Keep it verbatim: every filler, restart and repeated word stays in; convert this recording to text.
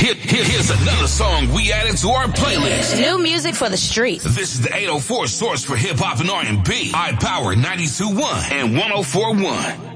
Here, here, here's another song we added to our playlist. New music for the streets. This is the eight oh four source for hip hop and R and B. iPower ninety-two point one and one oh four point one.